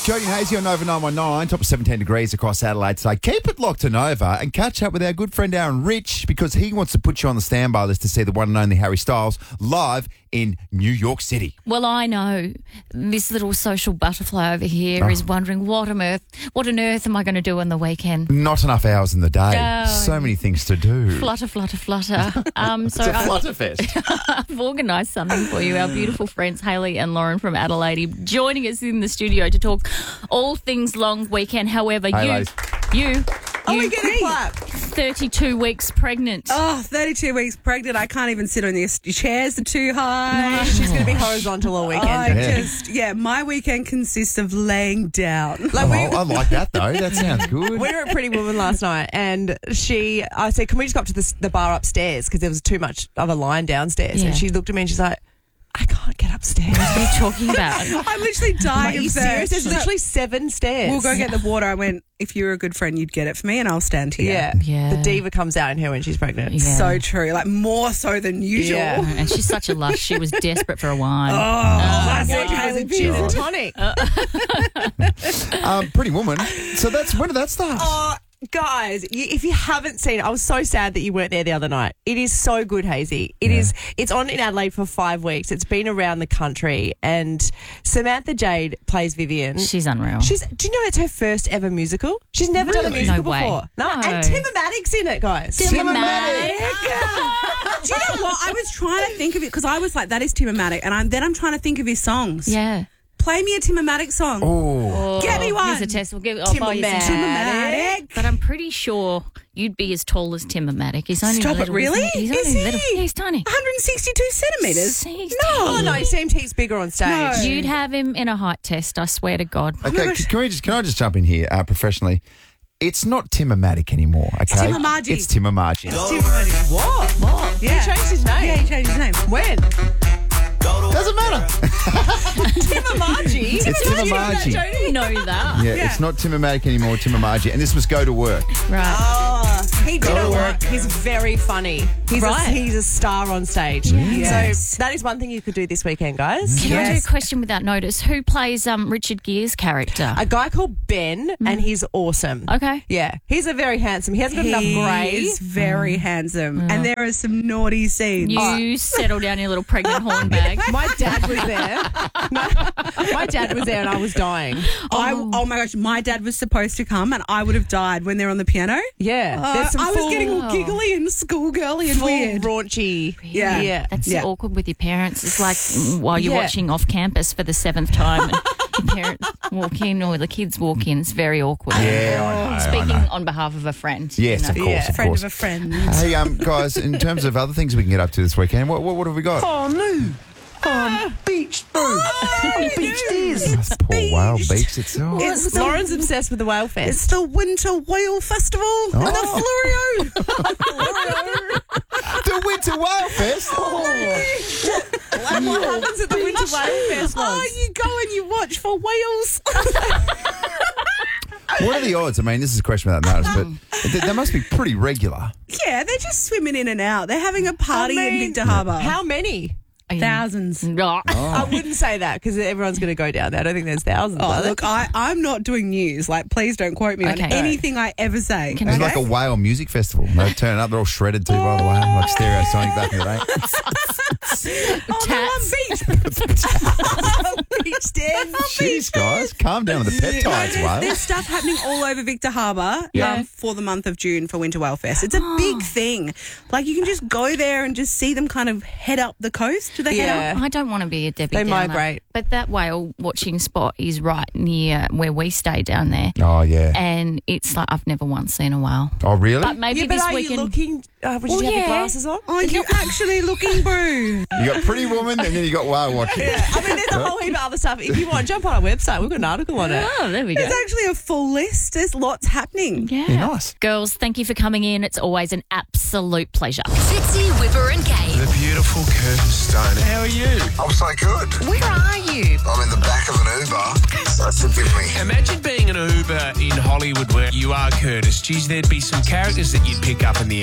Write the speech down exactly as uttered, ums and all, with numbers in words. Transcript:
Jody and Hazy on Nova nine one nine, top of seventeen degrees across Adelaide today. Keep it locked to Nova and catch up with our good friend Aaron Rich because he wants to put you on the standby list to see the one and only Harry Styles live in New York City. Well, I know this little social butterfly over here Oh. is wondering what on earth, what on earth am I going to do on the weekend? Not enough hours in the day. Oh. So many things to do. Flutter, flutter, flutter. Um, so It's a I've, flutterfest. I've organised something for you. Our beautiful friends Hayley and Lauren from Adelaide joining us in the studio to talk all things long weekend. However, Hey, you, ladies. you, Oh, you, we get a clap. thirty-two weeks pregnant. Oh, thirty-two weeks pregnant. I can't even sit on the chairs. Are too high. She's going to be horizontal all weekend. I Yeah. just, yeah, my weekend consists of laying down. Like Oh, we, I like that, though. That sounds good. we were at Pretty Woman last night, and she, I said, "Can we just go up to the, the bar upstairs because there was too much of a line downstairs?" Yeah. And she looked at me and she's like, "I can't get upstairs." What are you talking about? I'm literally dying Are you of serious? thirst. There's literally seven stairs. We'll go get the water. I went, if you're a good friend, you'd get it for me and I'll stand here. Yeah. Yeah. The diva comes out in her when she's pregnant. Yeah. So true. Like more so than usual. Yeah. And she's such a lush. She was desperate for a wine. Oh, Classic wow. Hayley Gin and tonic. Um, Pretty Woman. So that's when did that start? Oh, guys, you, if you haven't seen it, I was so sad that you weren't there the other night. It is so good, Hazy. It Yeah. is. It's on in Adelaide for five weeks. It's been around the country, and Samantha Jade plays Vivian. She's unreal. She's. Do you know it's her first ever musical? She's never done a Really? musical No way. before. No, No. and Timmermatic's in it, guys. Timmermatic. Do you know what? I was trying to think of it because I was like, that is Timmermatic. And I'm, then I'm trying to think of his songs. Yeah. Play me a Timmermatic song. Oh, Get me one. Here's a test. We'll give. I'll buy you some. Timmermatic. But I'm pretty sure you'd be as tall as Timmermatic. He's only Stop it, little, really? isn't he? He's Is only he? little. Yeah, he's tiny. one hundred sixty-two centimetres. He's Oh tiny. no, he seemed heaps bigger on stage. No. You'd have him in a height test. I swear to God. okay. Can, can we just can I just jump in here uh, professionally? It's not Timmermatic anymore. Okay, Timmer Margie. It's Timmer Margie. Timmermatic. What? What? Yeah. He changed his name. Yeah, he changed his name. When? Doesn't matter. Timmer Margie. It's Timmer Margie. You know that. Yeah, Yeah. it's not Timmermatic anymore. Timmer Margie, and this was Go to Work. Right. Oh, he did Go to it. work. He's very funny. He's Right. a, he's a star on stage. Yes. So that is one thing you could do this weekend, guys. Can I do a Yes. question without notice? Who plays um, Richard Gere's character? A guy called Ben, and he's awesome. Okay. Yeah, he's a very handsome. He hasn't got He enough grey. is very handsome. And there are some naughty scenes. You settle down your little pregnant horn bag. My dad was there. No, my dad was there, and I was dying. I, oh my gosh, my dad was supposed to come and I would have died when they're on the piano. Yeah, Uh, there's some I was full, getting all giggly and schoolgirly and full weird. raunchy. Yeah. yeah. That's Yeah. awkward with your parents. It's like mm, while you're Yeah. watching off campus for the seventh time and your parents walk in or the kids walk in. It's very awkward. Yeah, I know, I Speaking know. on behalf of a friend. Yes, you of know. course, Yeah. of Friend course. of a friend. Hey, um, guys, in terms of other things we can get up to this weekend, what what, what have we got? Oh, no. Um, beach food. Oh, beach is. This poor whale beach itself. It's the, Lauren's obsessed with the Whale Fest. it's the Winter Whale Festival Oh. and the Fluorio. The Winter Whale Fest. And what happens at the Winter Whale Fest? Oh, Loz? you go and you watch for whales. What are the odds? I mean, this is a question without notice, but they, they must be pretty regular. Yeah, they're just swimming in and out. They're having a party I in mean, Victor Harbour. How many? Thousands. Oh. I wouldn't say that because everyone's going to go down there. I don't think there's thousands. Oh, are there? look, I, I'm not doing news. Like, please don't quote me Okay. on anything I ever say. Can It's I- like a whale music festival. They turn up, they're all shredded too, by the way, like Stereosonic back in the day. Oh, they're on Tats. beach. Beach den. Jeez, guys, calm down with the peptides, whale. There's stuff happening all over Victor Harbour Yeah. um, for the month of June for Winter Whale Fest. It's a big thing. Like, you can just go there and just see them kind of head up the coast. Do they head Yeah. up? I don't want to be a Debbie They Downer, migrate. but that whale watching spot is right near where we stay down there. Oh, yeah. And it's like I've never once seen a whale. Oh, really? But maybe Yeah, but this are weekend. you looking? Uh, would Well, you have yeah. your glasses on? Are you actually looking, bro? You got Pretty Woman and then you got whale watching. I mean, there's a whole heap of other stuff. If you want, jump on our website. We've got an article on it. Oh, there we go. There's actually a full list. There's lots happening. Yeah. Yeah, nice. Girls, thank you for coming in. It's always an absolute pleasure. Fitzy, Whipper and Kate. The beautiful Curtis Stone. How are you? I'm so good. Where are you? I'm in the back of an Uber. So forgive me. Imagine being an Uber in Hollywood where you are Curtis. Geez, there'd be some characters that you'd pick up in the